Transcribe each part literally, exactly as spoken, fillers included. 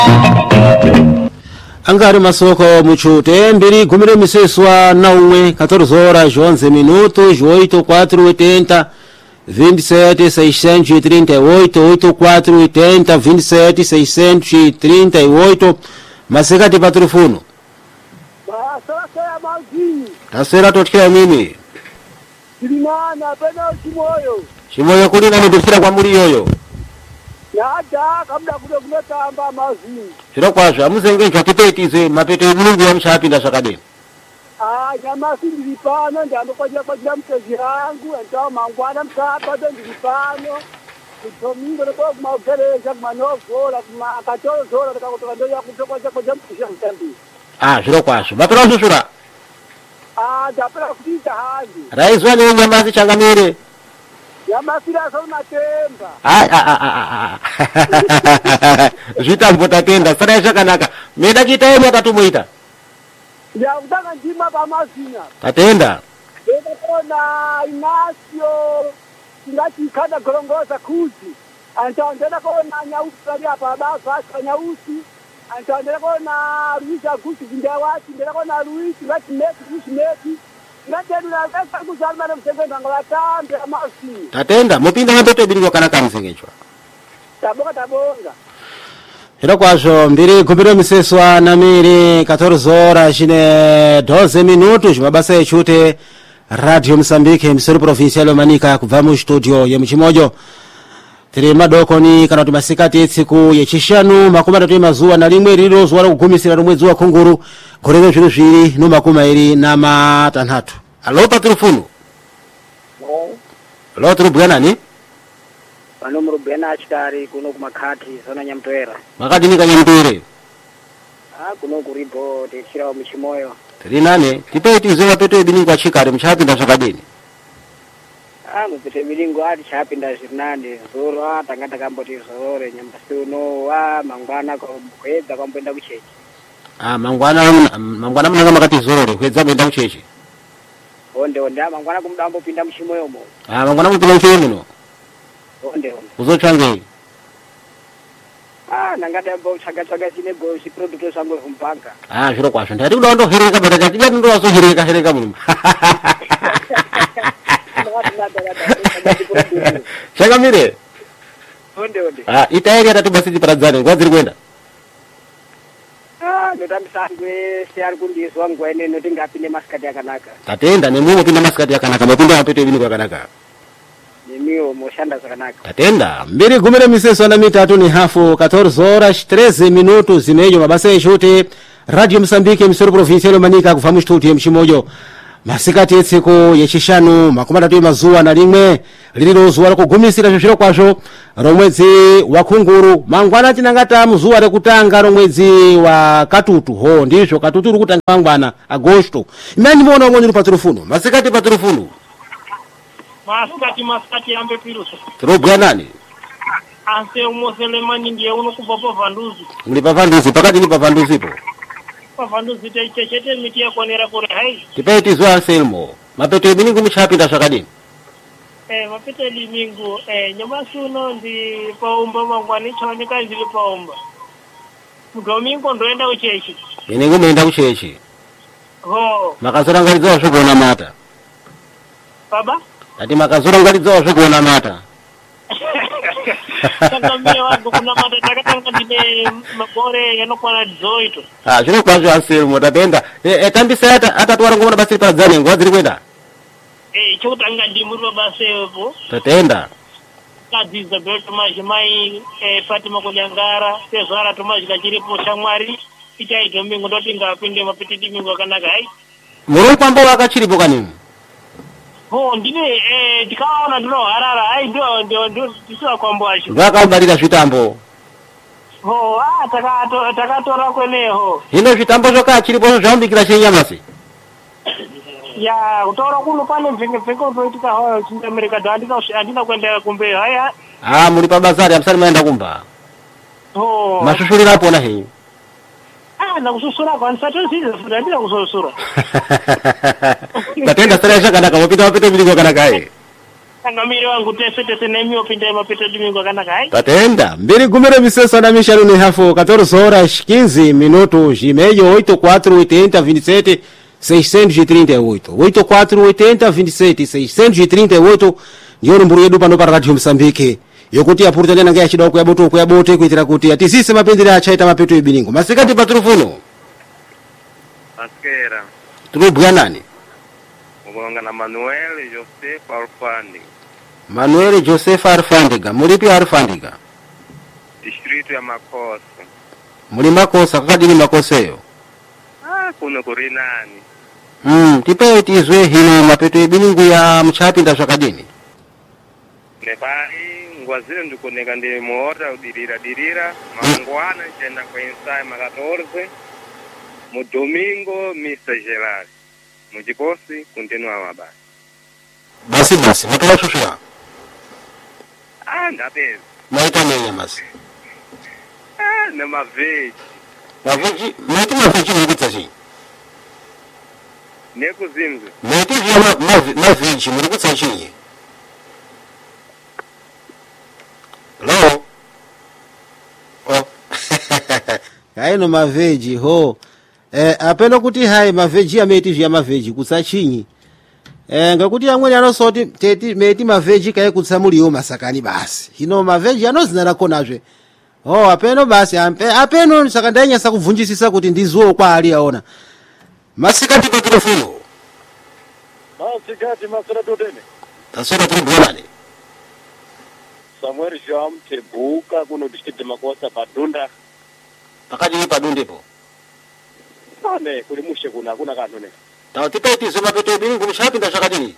Angari masoko muchute mbiri gumire miseswa na umwe quatorze horas onze minutos oito quatro oitenta vinte e sete seiscentos e trinta e oito oito quatro oitenta vinte e sete seiscentos e trinta e oito masekati patrufuno Basasa mazinho. tasera totkira mimi Silimana pena chimoyo. chimoyo kulina mudufira kwa muri yoyo Yada kabla kude kunotamba mazinho. chiro kwazvo amuzenge nchakipetize mapete mulungu yamshapinda zvakadini. Ah, nyama sindilipano ndambo kwa kwa mtezi yangu ndao mangwana msapa ndilipano. Domingo ndo kwa magereza kumanovola kuma akatoro zora kutoka ndo ya kutoka kwa mtezi yangu. Ah, zviro kwazvo mapera ususura. Ah, ndapera kuita handi. Raizwa ni nyamazi changamire. Yamasira so matemba. Ah ah ah ah. Zvitambo tatenda sara zvakanaka. Meda kita yemi atatomuita. Ya udanga ndima pamazina. Tatenda. Enda kona Inacio ngati kada gorongoza kuzi. Antaondera kona nyausi ali apa basa nyausi. Antaondera kona Luisa kuzi ndawati ndera kona Luisa ngati meki kuzi meki. Tatenda mupinda mapete biri kwakanaka msengechwa. Tabonga tabonga. Hilo kwazvo mbiri gumbiro miseswa na miri quatorze horas chine doze minutos mabasa echute Radio Msambike msori provincial manika kubva mu studio ye muchimojo. Tiri madokoni kana kuti masikati etsiku yechishanu makumi atatu mazuwa na limwe riro zuwa kugumisira romwedzi wa Khunguru gorero zviro zviri no makumi iri na matanhatu. Alo patrufuno. No. Alo turubwana nani? Pano murubwana achitari kuno kumakhati zona nyamtoera. Makati nika nyamtoere. Ah kuno kuripo techira muchimoyo. Tiri nane tipeti zema peto ebini kwa chikari mchapinda zvakadini. Ah mupete bilingo ati chapinda zvinane zoro atangata kamboti zore nyambasuno wa mangwana kwa kwedza kwamboenda kuchechi. Ah mangwana mangwana munanga makati zoro kwedza kwenda kuchechi. Onde onde mangwana kumdambo pinda muchimoyo mo. Ah mangwana mupinda kuchechi muno. Onde onde. Uzochange. Ah nangada mbo chaga chaga sine go si product sango kumpanga. Ah zviro kwazvo ndati kuda ndo hereka bata tida ndo waso hereka hereka muno. Chakamire. Onde onde. Ah itaeri atatu basi tiparadzane ngwa dziri kwenda. Ah ndotambisangwe siari kundizwa ngwene noti ngapinde masikati yakanaka. Tatenda nemumo pinda masikati yakanaka mapinda mapete ebini kwakanaka. Nemiwo moshanda zakanaka. Tatenda mbiri gumire miseso na mitatu ni hafu quatorze horas treze minutos zimejo mabasa eshute Radio Msambike msoro provincial manika kuva mu studio mchimojo. Masikati etsiku yechishanu makumi atatu mazuwa na limwe lililo zuwa lakugumisira zviro kwazvo romwedzi wa Khunguru mangwana tinangata muzuwa rekutanga romwedzi wa Katutu ho ndizvo Katutu uri kutanga mangwana Agosto imani muona umwe uri patrufuno masikati patrufuno masikati masikati ambe piruso turobwa nani ase umoselemani ndiye unokupa pavanduzi uri pavanduzi pakati ni pavanduzi po pavanduzi teichechete miti yakonera kure hai tipaiti zuwa Anselmo mapeto ebini kumuchapinda zvakadini. eh mapete limingu eh nyamasuno ndi paumba mangwani chaoneka ndili paumba Domingo ndoenda kuchechi ine ngoenda kuchechi ho makazora ngalidzo zvikuona mata baba ati makazora ngalidzo zvikuona mata. Takamia wangu kuna mata takatanga ndine mabore yanokwana zoito. Ah zvino kwazvo Anselmo tatenda eh tambisa ata atatwara ngomona basi paradzane ngwa dziri kwenda. Eh chotanga ndi muri basa yepo. Tatenda. Kadziza beto majimai eh Fatima Kunyangara sezara tomaji kachiripo chamwari ichai Domingo ndoti ngapinde mapiti Domingo kanaka hai. Muri kwambo wakachiripo kanini? Ho ndine eh tikaona ndino harara ai ndio ndio ndio tiswa kwambo acho. Ngakabarika zvitambo. Ho ah takato takatora kweneho. Hino zvitambo zvakachiripo zvaumbikira chenyamasi. Ya utora kuno pane mvenge mvenge unoitika hawo chindamerika ndandina andina kuenda kumbe haya. Ah muri pabazari amsari maenda kumba. Ho mashushurira pona henyu. Ah na kususura kwa nsato zizo ndandina kususura. Tatenda sara zvakanaka mapita mapita bilingo kana kai. Tangamire wangu tese tese nemi opinda mapeta domingo akanaka hai. Tatenda. Mbiri gumira miseso na misharu ni hafu catorze horas quinze minutos e meio oito quatro oitenta vinte e sete seiscentos e trinta e oito. oito quatro oitenta vinte e sete seiscentos e trinta e oito ndiyo numburu yedu pano para Radio Msambiki. Yokuti apurta tena ngaya chidoko ya boto ya bote kuitira kuti atisise mapendera achaita mapeto ibilingo. Masikati patrufuno. Askera. Tulubwa nani? Muganga na Manuel Joseph Arfandiga. Manuel Joseph Arfandiga. Mulipi Arfandiga? Distrito ya Makosa. Muli Makosa, kakadini Makoseyo? Ah, kuno kuri nani? Hmm, tipe itizwe hino mapeto ibilingo ya mchapi nda shakadini? Nebai, ngwazile ndukoneka ndi muota udirira dirira. Mangwana nchenda kwa insai makatorze. Mu domingo, mister Gerard. Mujikosi, continua mabasi. Basi basi, matola shushua? Ah, ndapezi. Maita mwenye masi? Ah, na maveji. Maveji? Maita maveji mwikita zi? Neku zimzi. Maita vya maveji mwikita zi? Hello? Oh. Kaino maveji, ho. Eh, apeno kuti hai maveji ya meti vya maveji kusachinyi. Eh, ngakuti amwene anosoti teti meti maveji kaye kutsamuliyo masakani basi. Hino maveji anozinara konazve. Oh, apeno basi ampe, apeno sakandanya sakuvunjisisa kuti ndizuo kwa ali aona. Masikati pa telefono. Masikati masara totene. Tasora tribunali. Samuel Jam Tebuka kuno district Makosa Padunda. Pakati ni padundepo. Ane kulimushe kuna kuna kanu ne. Tawo tipeti zoma peto bilingu mshapi nda shakadini.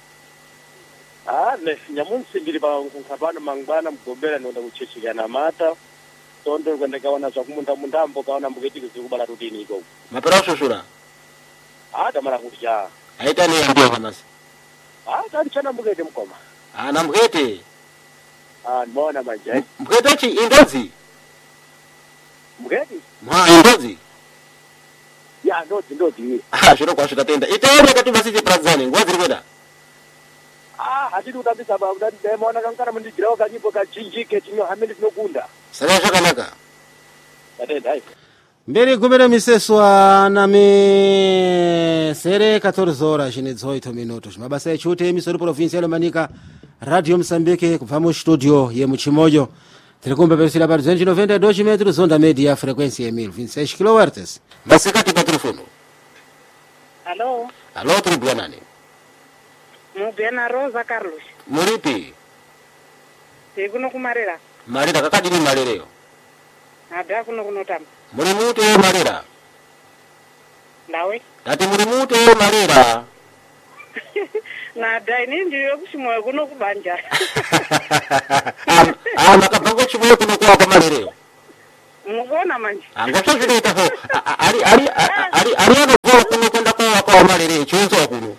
Ah, ne nyamunsi ndiri pa nkapano mangwana mgombera nonda kuchechika na mata. Tondo kwenda kaona za kumunda mundambo kaona mbuketi kuzikubala rutini iko. Mapera shoshura. Ah, tamara kuja. Aita ni ambia kamasi. Ah, tani chana mbuketi mkoma. Ah, na mbuketi. Ah, mbona manje. Mbuketi chi indozi. Mbuketi? Mwa indozi. Ya, ndozi ndozi. Ah, shiro kwa shitatenda. Itaone kati basi prazani, ngwazi kwenda. Ah, hadidu kabisa ba udadi demona kankara mundigira kajipo kachinjike tinyo hameni tinokunda. Sala shakanaka. Tatenda hai. Mberi gumira miseswa na me sere catorze horas e dezoito minutos. Mabasa echute emisori provincial Manika Radio Msambiki kubva mu studio ye muchimoyo. Tirikumba persila par duzentos e noventa e dois metros onda média frequência ya mil e vinte e seis kilohertz. Masikati pa telefono. Alô? Alô, tribuna nani? Mubena Rosa Carlos. Muripi? Sikuno kumarera. Marira kakadini marereo. Ada kuno kunotama. Muri mutu marira. Nawe? Tati muri mutu marira. Na dai ni ndiyo kushimoyo kuno kubanja. Ah, makapango chimoyo kuno kwa kwa marereo. Mugona manje. Angoso zile itaho. Ari ari ari ari ano kwa kuno kwenda kwa kwa marereo chunzo kuno.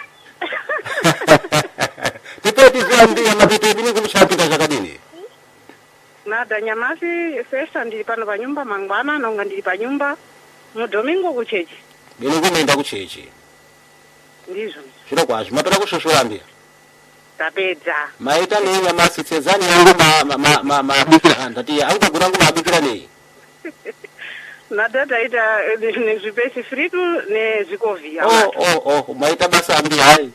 Tipeti zambi ya mapito bini kumshapika zakadini. Nada nyamasi sesa ndiri pano pa nyumba mangwana nonga ndiri pa nyumba mu domingo kuchechi. Bini kumeenda kuchechi. Ndizo. Shiro kwashi mapera kushoshora mbia. Tapedza. Maita ni nyamasi tsezani yangu ma ma ma ma bikira andati anga gurangu ma bikira nei. Nada daita ne zipesi fritu ne zikovia. Oh oh oh maita basa mbia hai.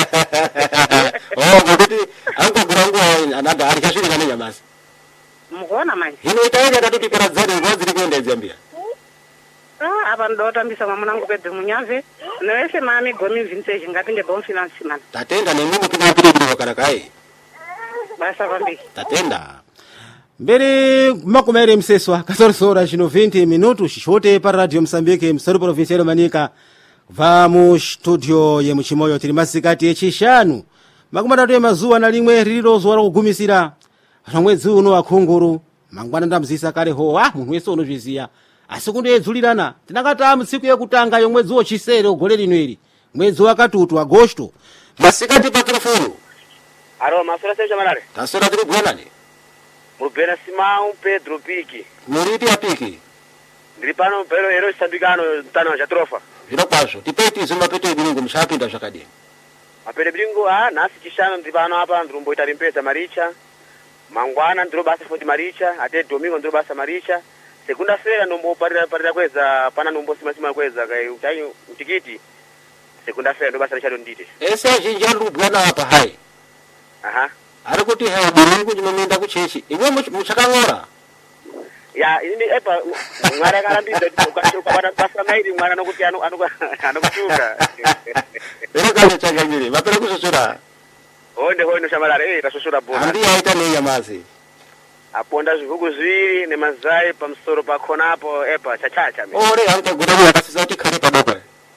Oh ngokuti anga gurangu anada ari kashiri kana nyamasi. Mugona manje. Hino itaenda tatu tipera zani ngozi likwenda zambia. Ah, apa ndotambisa mwamunangu pedze munyave. Nowese mami gomi vintage ngapinde bon finance man. Tatenda ne mungu pina pili pili wakarakai. Basa kwambi. Tatenda. Mbere makumere mseswa catorze horas e noventa minutos shote para Radio Msambiki msoro provincial Manika. Vamos studio ye muchimoyo tiri masikati echishanu. Makumatatu emazuwa na limwe riro zuwa kugumisira. Mwezi uno akunguru mangwana ndamzisa kale ho ah munhu wese unozviziya asi kundedzulirana tinakata musiku yekutanga yomwezi wochisere ugore linweri mwezi wakatutu agosto masikati pa telefono. Aro masura seja malare. Tasora tiri bwanani. Mubena Simão Pedro Piki. Muriti apiki. Ndiri pano pero hero sambikano tano cha trofa. Zviro kwazvo tipeti zoma peto ibingu mshapinda zvakadini. mapete bingu ah nasi chishano ndipano hapa ndurumboita rimpeza maricha mangwana ndiro basa futi maricha ate domingo ndiro basa maricha segunda feira ndombo parira parira kweza pana ndombo sima sima kweza kai utai utikiti segunda feira ndo basa richado ndite ese jinja lubwana hapa hai aha ari kuti hai bilingu jinominda kuchechi iwe muchakangora ya ini epa ngara ngara ndide ukachoka bana basa mairi mwana nokuti ano anokuchuka ero kana changanyire mapera kususura onde hoino shamalare eh tasusura bona andi aita neya mazi aponda zvihuku zviri nemazai pamusoro pakonapo epa chachacha mimi ore hanta gudani akasisa kuti khari padoko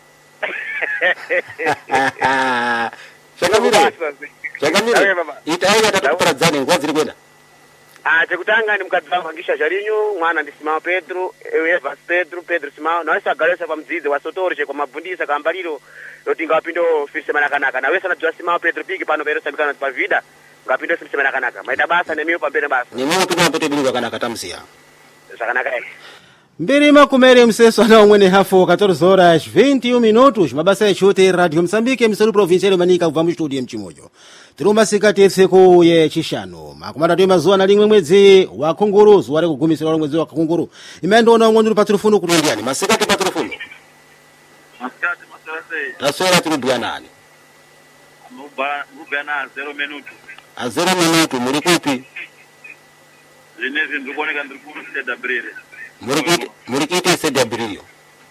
chakamire chakamire itaika tatuparadzane nguwa dziri kwenda ah chekutanga ndi mukadzi wangu angisha jarinyu mwana ndi Simao Pedro Eva Pedro Pedro Simao na wesa galesa pa mdzidzi wa Sotori che kwa mabundisa kambaliro loti ngapindo fise manakanaka na wesa na jwa Simao Pedro piki pano pero samikana pa vida ngapindo fise manakanaka maita basa nemiyo pambene basa nemiyo tukana pete bilingu kanaka tamsia sakanaka ene mbiri makumere mseso na umwene hafo quatorze horas vinte e um minutos mabasa ya chute Radio Msambike mselu provincial manika kuva mu studio mchimojo tiruma sikati etseko ye chishano makumata mazuwa na limwe mwezi wa kunguru zuwa kugumisira mwezi wa kunguru imendo ona ngonduru patrufuno kutundiani masikati patrufuno masikati masarase taswera tirubianani muba mubana zero minuto a zero minuto muri kupi linezi ndikuoneka ndiri kuite dabrire muri kuite muri kuite se dabrire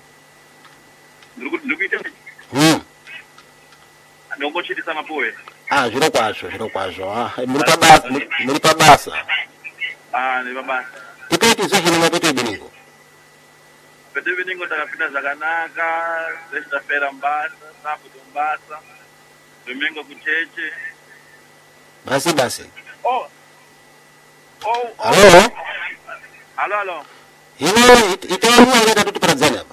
ndiri kuite hm ndongochitisa mapoe ah zviro kwazvo zviro kwazvo ah muri pabasa muri pabasa ah ni pabasa tikaiti zvino mapete bilingo pete bilingo takapinda zvakanaka zestafera mbasa sabudo mbasa domingo kucheche basi basi oh oh halo halo halo hino itaona ngata tutuparadzana hapa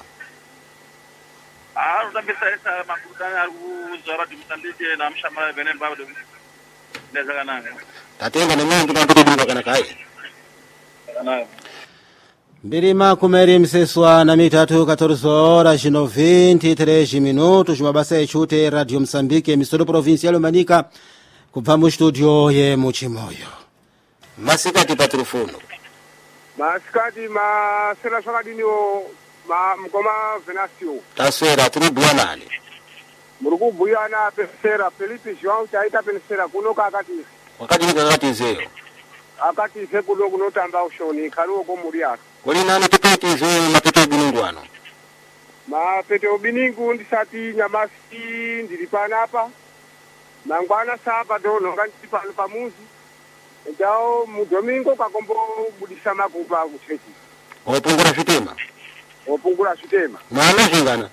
ah utambisa esa makutana aruzora dimsandije na mshamara bene bado ndeza kanaka tatenga nemuntu napete bilingo kana kai kanaka mbiri makumeri mseswa na mitatu quatorze horas vinte e três minutos mabasa echute Radio Msambike misoro provincial manika kubva mu studio ye muchimoyo masikati patrufuno masikati masera svakadiniwo ma mkoma Venasio taswera turubhuya nani muri kubhuyana pesera Felipe João chaita pesera kuno kakati wakati kakati zeyo akati ze kuno kunotamba ushoni kariwo ko muri yako kuli nani tipeti zeyo mapete biningu ano mapete biningu ndisati nyamasi ndiri panapa mangwana saba dono ngandi pano pamuzi ndao mudomingo kakombo budisa makupa kuchechi opungura zvitema opungura zvitema mwana zvingana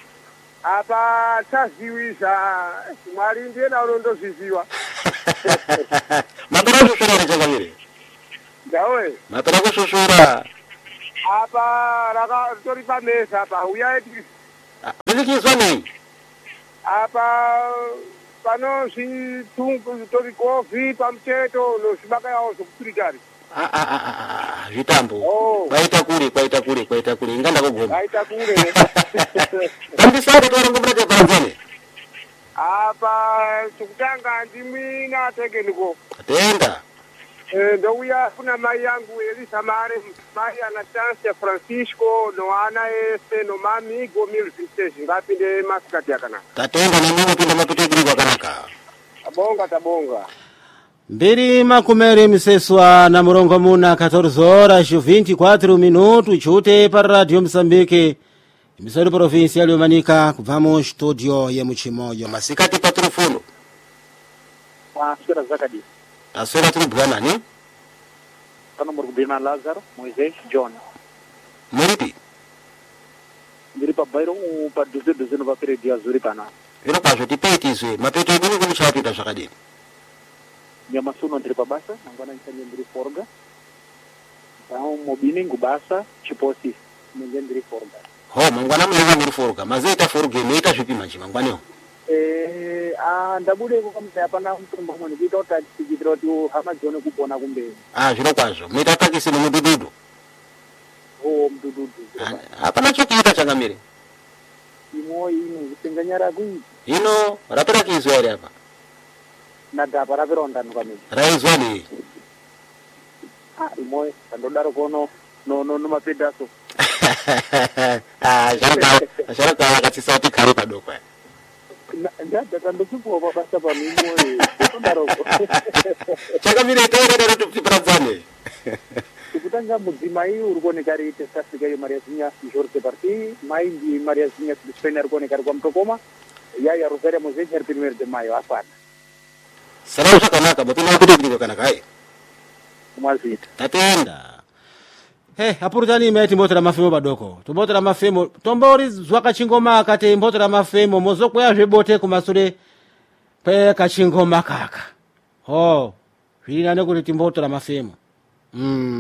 apa taziwiza mwari ndiye nawo ndozviziwa mapera kushora chakamire ndawe mapera kushora apa raka tori pamesa apa uyaiti bilikizwa nei apa pano zvitungu tori kofi pamucheto nozvibaka yawo zvokuturikari ah ah ah zvitambo kwaita kure kwaita kure kwaita kure inganda kugoma kwaita kure ndisaka twarongomrate panzene apa chokutanga ndimi natekeniko tenda eh ndouya kuna mai yangu Elisa Mare mai Anastasia Francisco no ana ese no mami go mil vintage ngapinde masikati yakana tatenda na mimi pinda mapete bilingo akanaka abonga tabonga mbiri makumeri mseswa na murongo muna quatorze horas vinte e quatro minutos chute para Radio Msambike emisori provincial yomanika kubva mu studio ye muchimoyo masikati patrufuno maswera zakadi taswera turubhuya nani pano muri kubhuyana Lazaro Moises John muripi ndiri pabairo padhuze dhuze novaperedi yazuri pana zviro kwazvo tipeitizwe mapete bilingo muchapita zvakadini nyamasuno ndiri pabasa mangwana ndisanye ndiri forga ndao mobiningu basa chiposi munge ndiri forga ho mangwana munenge muri forga mazoita forga inoita zvipi manje mangwaneho eh ah ndabudeko kamisa pana mutombo mwe ndikuita kuti tichitira kuti hama dzione kupona kumberi ah zviro kwazvo muita takisi nemudududu oh mudududu hapana chokuita chakamire imo ino kutenga nyara kuiti ino raperakizwa ere apa nadhapa ravironda nukamini raizwani ah imoe ndodaro kono no no nomapedaso ah sharaka sharaka akatisa kuti kare padoko ndadha tandochipuwa pabasa pano imoe ndodaro chakamire tore tupiradzane kutanga mudzimai uri kuoneka riite sasika iyo Maria Zinya Jorge Parti mai ndi Maria Zinya Spain ari kuoneka ari kwa Mtokoma yaya Rosaria Mozetti ari primero de mayo afana salamu chakanaka mutina kuti ndiko kana kai kumazita tatenda he apurutani imeti mbotera mafemo padoko tumbotera mafemo tombori zwaka chingoma akati mbotera mafemo mozokwea zvebote kumasure pe kachingoma kaka ho zvirina nekuti timbotera mafemo mm